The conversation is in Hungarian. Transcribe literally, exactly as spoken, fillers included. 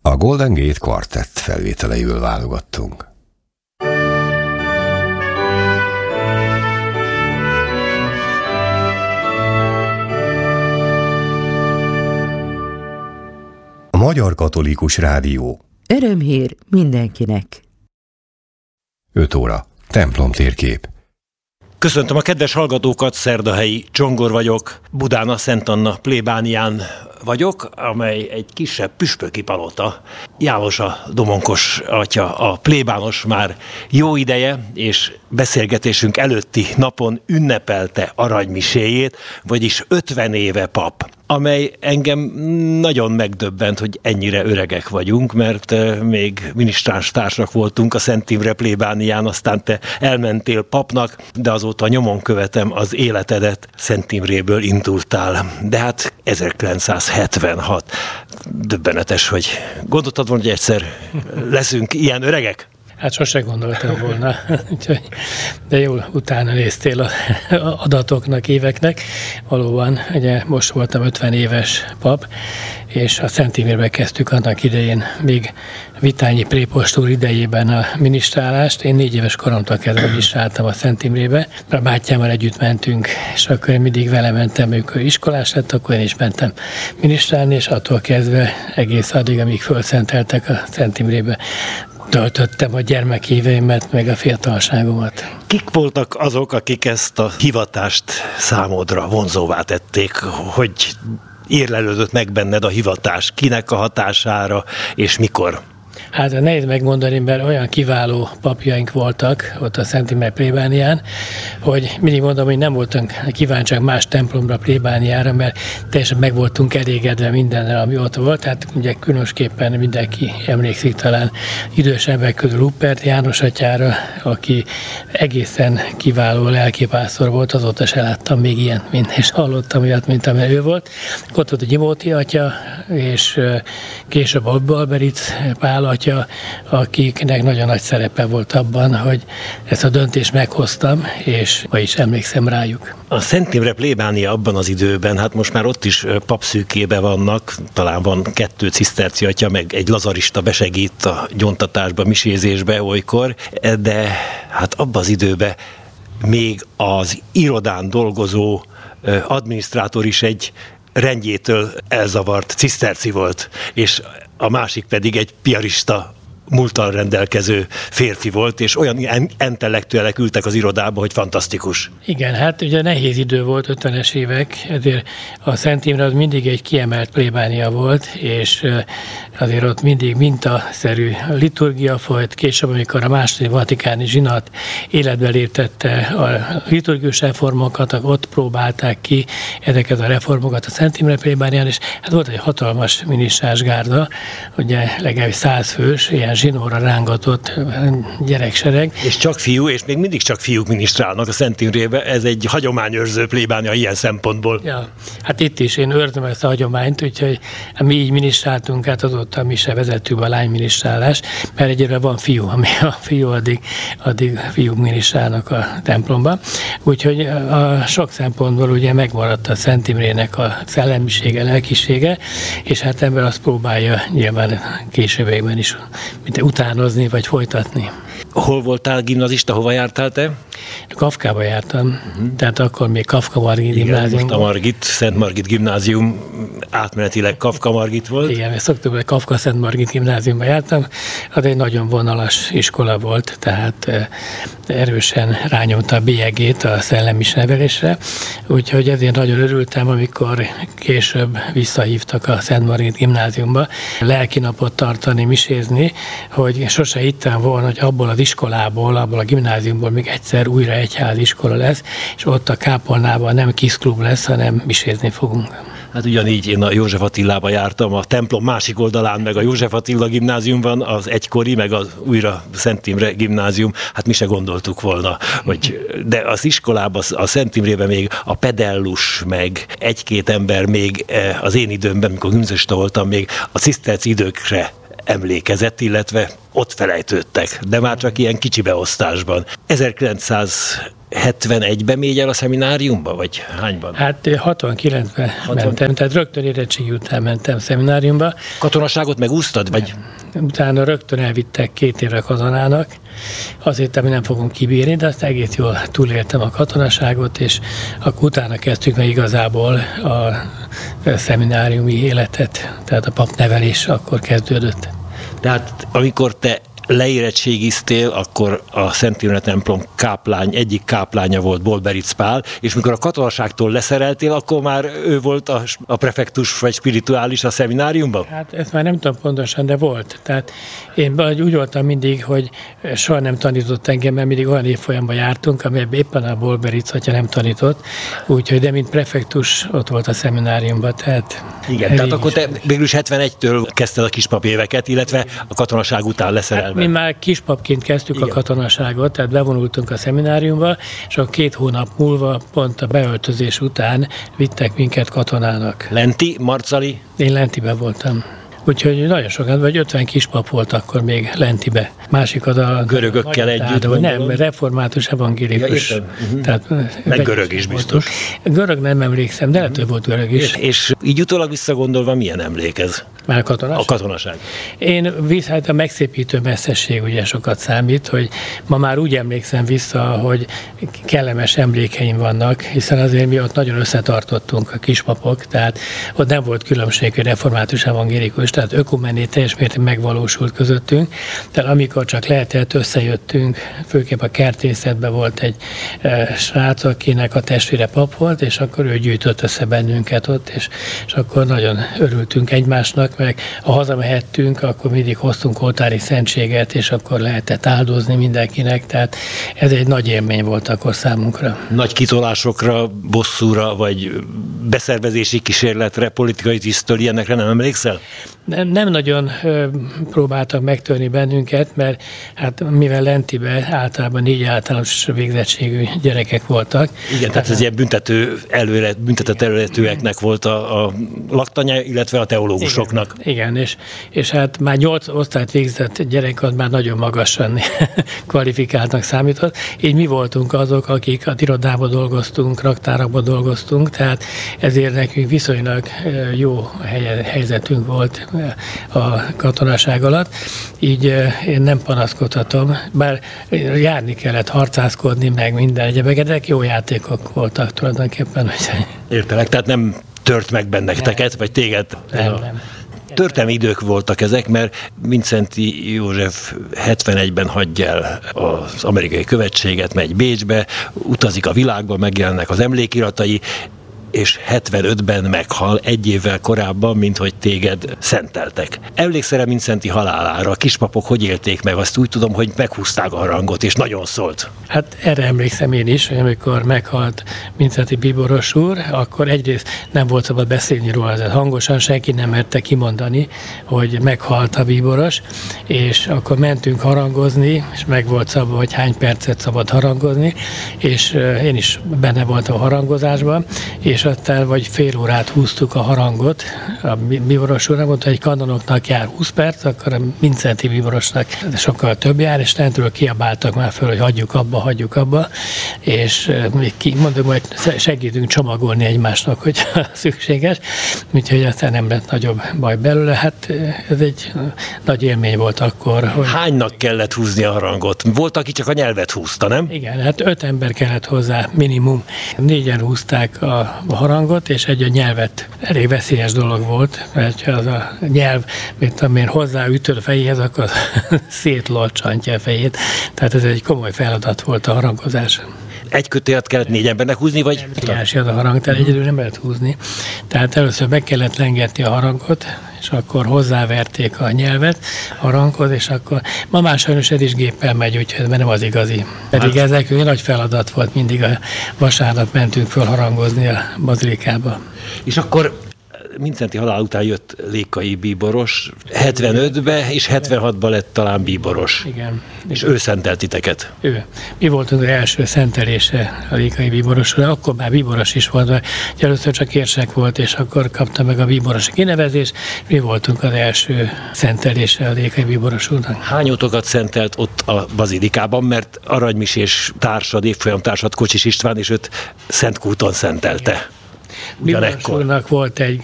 A Golden Gate Quartett felvételeiből válogattunk. A Magyar Katolikus Rádió. Örömhír mindenkinek. öt óra. Templom térkép. Köszöntöm a kedves hallgatókat, Szerdahelyi Csongor vagyok, Budán a Szent Anna plébánián vagyok, amely egy kisebb püspöki palota. János a Domonkos atya, a plébános már jó ideje, és beszélgetésünk előtti napon ünnepelte aranymiséjét, vagyis ötven éve pap, amely engem nagyon megdöbbent, hogy ennyire öregek vagyunk, mert még minisztráns társak voltunk a Szent Imre plébánián, aztán te elmentél papnak, de azóta nyomon követem az életedet, Szent Imréből indultál. De hát ezerkilencszázhetvenhat. Döbbenetes, hogy gondoltad volna, hogy egyszer leszünk ilyen öregek? Hát sose gondoltam volna, de jól utána néztél a adatoknak, éveknek. Valóban, ugye most voltam ötven éves pap, és a Szent Imrében kezdtük annak idején, még Vitányi prépost úr idejében a minisztrálást. Én négy éves koromtól kezdve minisztráltam a Szent Imrébe. A bátyámmal együtt mentünk, és akkor én mindig vele mentem, amikor iskolás lett, akkor én is mentem minisztrálni, és attól kezdve egész addig, amíg fölszenteltek a Szent Imrébe, töltöttem a gyermekéveimet, meg a fiatalságomat. Kik voltak azok, akik ezt a hivatást számodra vonzóvá tették, hogy érlelődött meg benned a hivatás, kinek a hatására, és mikor? Hát nehéz megmondani, mert olyan kiváló papjaink voltak ott a Szent Imre plébánián, hogy mindig mondom, hogy nem voltunk kíváncsiak más templomra, plébániára, mert teljesen meg voltunk elégedve mindennel, ami ott volt. Tehát ugye különösképpen mindenki emlékszik talán idősebbek közül Rupert János atyára, aki egészen kiváló lelkipásztor volt, azóta se láttam még ilyen, mint, és hallottam olyat, mint amely ő volt. Ott volt a Gyimóti atya, és később Alberic Pál atya, akiknek nagyon nagy szerepe volt abban, hogy ezt a döntést meghoztam, és ma is emlékszem rájuk. A Szent Imre plébánia abban az időben, hát most már ott is papszűkébe vannak, talán van kettő ciszterci atya, meg egy lazarista besegít a gyóntatásba, misézésbe olykor, de hát abban az időben még az irodán dolgozó adminisztrátor is egy rendjétől elzavart ciszterci volt, és a másik pedig egy piarista múlttal rendelkező férfi volt, és olyan intellektuelek ültek az irodába, hogy fantasztikus. Igen, hát ugye nehéz idő volt, ötvenes évek, ezért a Szent Imre az mindig egy kiemelt plébánia volt, és azért ott mindig mintaszerű liturgia folyt. Később, amikor a második vatikáni zsinat életbe léptette a liturgikus reformokat, ott próbálták ki ezeket a reformokat a Szent Imre plébánián, és hát volt egy hatalmas minisztránsgárda, ugye legalább száz fős, ilyen zsinóra rángatott gyereksereg. És csak fiú, és még mindig csak fiúk minisztrálnak a Szent Imrébe, ez egy hagyományőrző plébánia ilyen szempontból. Ja, hát itt is én őrzöm ezt a hagyományt, úgyhogy mi így minisztráltunk, hát azóta mi se vezettük a lányminisztrálás, mert egyre van fiú, ami a fiú addig, addig fiúk minisztrálnak a templomban. Úgyhogy a sok szempontból ugye megmaradt a Szent Imrének a szellemisége, lelkisége, és hát ember azt próbálja nyilván későbbekben is mint utánozni, vagy folytatni. Hol voltál gimnazista, hova jártál te? Kafkába jártam, uh-huh. Tehát akkor még Kafka Margit gimnázium. Igen, a Margit, Szent Margit gimnázium átmenetileg Kafka Margit volt. Igen, mert szoktuk, hogy Kafka Szent Margit gimnáziumba jártam, az egy nagyon vonalas iskola volt, tehát erősen rányomta a bélyegét a szellemis nevelésre, úgyhogy ezért nagyon örültem, amikor később visszahívtak a Szent Margit gimnáziumba lelkinapot tartani, misézni, hogy sose hittem volna, hogy abból az iskolából, abból a gimnáziumból még egyszer újra egyházi iskola lesz, és ott a kápolnában nem kiszklub lesz, hanem misézni fogunk. Hát ugyanígy én a József Attilába jártam, a templom másik oldalán, meg a József Attila gimnázium van, az egykori, meg az újra Szent Imre gimnázium, hát mi se gondoltuk volna, hogy, de az iskolában, a Szent Imrében még a pedellus, meg egy-két ember még az én időmben, amikor gimnazista voltam, még a ciszterci időkre emlékezett, illetve ott felejtődtek, de már csak ilyen kicsi beosztásban. ezerkilencszáz hetvenegyben mégy el a szemináriumba, vagy hányban? Hát hatvankilencben hatvan mentem, tehát rögtön érettségi után mentem szemináriumba. Katonaságot megúsztad, vagy? Utána rögtön elvittek két évre katonának, azért, ami nem fogom kibírni, de azt egész jól túléltem a katonaságot, és akkor utána kezdtük meg igazából a szemináriumi életet, tehát a papnevelés akkor kezdődött. Tehát amikor te leérettségiztél, akkor a Szent Irene templom káplány, egyik káplánya volt Bolberic Pál, és mikor a katonaságtól leszereltél, akkor már ő volt a, a prefektus vagy spirituális a szemináriumban? Hát ezt már nem tudom pontosan, de volt. Tehát én úgy voltam mindig, hogy soha nem tanított engem, mert mindig olyan évfolyamban jártunk, amelyben éppen a Bolberic atya nem tanított, úgyhogy de mint prefektus ott volt a szemináriumban, tehát... Igen, tehát akkor te végül is hetvenegytől kezdted a kispap éveket, illetve a katonaság után leszerelve. Hát mi már kispapként kezdtük Igen. a katonaságot, tehát bevonultunk a szemináriumba, és a két hónap múlva, pont a beöltözés után vittek minket katonának. Lenti, Marcali? Én Lentiben voltam. Úgyhogy nagyon sokan, vagy ötven kispap volt akkor még Lentibe. Másik az a... Görögökkel együtt? Áldó, nem, református evangélikus. Ja, uh-huh. Tehát, meg görög is biztos. Görög nem emlékszem, de lehet, hogy volt görög is. És, és így utólag visszagondolva milyen emlék ez? Már a katonaság? A katonaság. Én vissza, a megszépítő messzesség ugye sokat számít, hogy ma már úgy emlékszem vissza, hogy kellemes emlékeim vannak, hiszen azért mi ott nagyon összetartottunk a kispapok, tehát ott nem volt különbség, hogy református evangélikus, tehát ökumené teljes mértékben megvalósult közöttünk, tehát amikor csak lehetett, összejöttünk, főképp a kertészetben volt egy e, srác, akinek a testvére pap volt, és akkor ő gyűjtött össze bennünket ott, és, és akkor nagyon örültünk egymásnak, meg ha hazamehettünk, akkor mindig hoztunk oltári szentséget, és akkor lehetett áldozni mindenkinek, tehát ez egy nagy élmény volt akkor számunkra. Nagy kitolásokra, bosszúra, vagy beszervezési kísérletre, politikai tisztől, ilyenekre nem emlékszel? Nem, nem nagyon ö, próbáltak megtörni bennünket, mert hát mivel Lentibe általában négy általános végzettségű gyerekek voltak. Igen, tehát, tehát ez ilyen büntető előlet, büntetett előletűeknek volt a, a laktanya, illetve a teológusoknak. Igen, igen és, és hát már nyolc osztályt végzett gyerek az már nagyon magasan kvalifikáltnak számított. Így mi voltunk azok, akik a irodában dolgoztunk, raktárakban dolgoztunk, tehát ezért nekünk viszonylag jó helyzetünk volt a katonaság alatt, így én nem panaszkodhatom, bár járni kellett, harcászkodni, meg minden egyebeket, de jó játékok voltak tulajdonképpen. Értelek, tehát nem tört meg benneteket, vagy téged? Nem, nem. Történelmi idők voltak ezek, mert Mindszenty József hetvenegyben hagyja el az amerikai követséget, megy Bécsbe, utazik a világba, megjelennek az emlékiratai, és hetvenötben meghal, egy évvel korábban, mint hogy téged szenteltek. Emlékszel-e Mindszenty halálára? A kispapok hogy élték meg? Azt úgy tudom, hogy meghúzták a harangot, és nagyon szólt. Hát erre emlékszem én is, hogy amikor meghalt Mindszenty bíboros úr, akkor egyrészt nem volt szabad beszélni róla, tehát hangosan senki nem merte kimondani, hogy meghalt a bíboros, és akkor mentünk harangozni, és meg volt szabad, hogy hány percet szabad harangozni, és én is benne voltam a harangozásban, és és aztán vagy fél órát húztuk a harangot. A bíboros úr mondta, hogy egy kanonoknak jár húsz perc, akkor a Mindszenty bíborosnak sokkal több jár, és lentről kiabáltak már föl, hogy hagyjuk abba, hagyjuk abba, és még ki, mondom, hogy segítünk csomagolni egymásnak, hogy szükséges, úgyhogy aztán nem lett nagyobb baj belőle. Hát ez egy nagy élmény volt akkor. Hogy... Hánynak kellett húzni a harangot? Volt, aki csak a nyelvet húzta, nem? Igen, hát öt ember kellett hozzá, minimum. Négyen húzták a a harangot, és egy a nyelvet. Elég veszélyes dolog volt, mert ha az a nyelv, mint amilyen hozzáütöd a fejéhez, akkor szétlolcsantja a fejét. Tehát ez egy komoly feladat volt a harangozás. Egy kötélet kellett négy embernek húzni, vagy? Óriási az a harang, tehát egyedül nem lehet húzni. Tehát először meg kellett lengetni a harangot, és akkor hozzáverték a nyelvet a haranghoz, és akkor ma már sajnos ez is géppel megy, úgyhogy mert nem az igazi. Pedig ez nekünk nagy feladat volt, mindig a vasárnap mentünk föl harangozni a bazilikába. És akkor Mincenti halál után jött Lékai bíboros, hetvenötben és hetvenhatban lett talán bíboros. Igen. És ő szentelt titeket. Ő. Mi voltunk az első szentelése a Lékai bíborosra, akkor már bíboros is volt, mert először csak érsek volt, és akkor kapta meg a bíborosi kinevezést. Mi voltunk az első szentelése a Lékai bíboros úrnak. Hányótokat szentelt ott a bazilikában, mert Aranymisés társad, évfolyamtársad Kocsis István, és őt Szentkúton szentelte. Bíboros úrnak volt egy